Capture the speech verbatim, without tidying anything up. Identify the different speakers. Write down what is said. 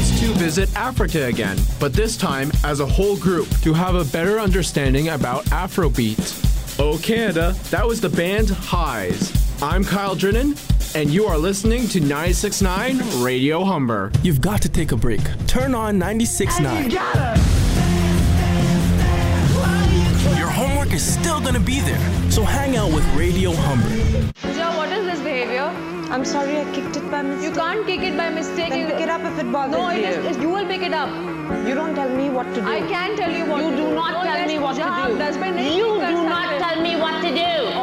Speaker 1: wants to visit Africa again, but this time as a whole group to have a better understanding about Afrobeat. Oh Canada, that was the band Highs. I'm Kyle Drennan, and you are listening to ninety-six point nine Radio Humber.
Speaker 2: You've got to take a break. Turn on ninety-six point nine.
Speaker 3: You gotta.
Speaker 2: Your homework is still gonna be there, so hang out with Radio Humber.
Speaker 4: Pooja, what is this behavior?
Speaker 5: I'm sorry, I kicked it by mistake.
Speaker 4: You can't kick it by mistake.
Speaker 5: Then
Speaker 4: you
Speaker 5: pick it up if it bothers
Speaker 4: no, it
Speaker 5: you.
Speaker 4: is, you will pick it up.
Speaker 5: You don't tell me what to do.
Speaker 4: I can tell you what
Speaker 5: You
Speaker 4: to do.
Speaker 5: do not
Speaker 4: No,
Speaker 5: tell
Speaker 4: yes,
Speaker 5: me what
Speaker 4: Pooja,
Speaker 5: to do.
Speaker 4: does my name
Speaker 5: You
Speaker 4: कर
Speaker 5: do
Speaker 4: सकते
Speaker 5: not
Speaker 4: हैं?
Speaker 5: tell me what to do.